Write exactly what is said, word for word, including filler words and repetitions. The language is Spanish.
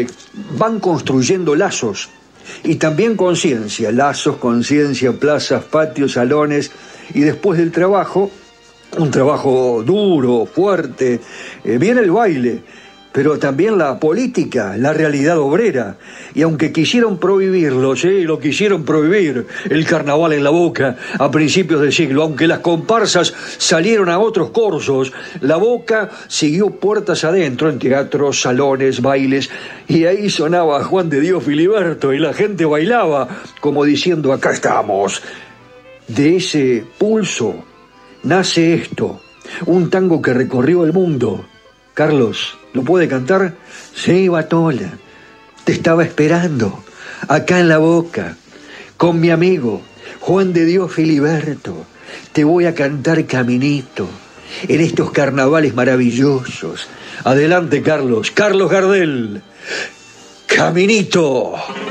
se van construyendo lazos y también conciencia, lazos, conciencia, plazas, patios, salones, y después del trabajo, un trabajo duro, fuerte, eh, viene el baile, pero también la política, la realidad obrera. Y aunque quisieron prohibirlo, sí, lo quisieron prohibir, el carnaval en La Boca a principios del siglo, aunque las comparsas salieron a otros corsos, La Boca siguió puertas adentro en teatros, salones, bailes, y ahí sonaba Juan de Dios Filiberto y la gente bailaba como diciendo: acá estamos. De ese pulso nace esto, un tango que recorrió el mundo. Carlos, ¿lo puede cantar? Sí, Batola, te estaba esperando, acá en La Boca, con mi amigo Juan de Dios Filiberto. Te voy a cantar Caminito, en estos carnavales maravillosos. Adelante, Carlos, Carlos Gardel, Caminito.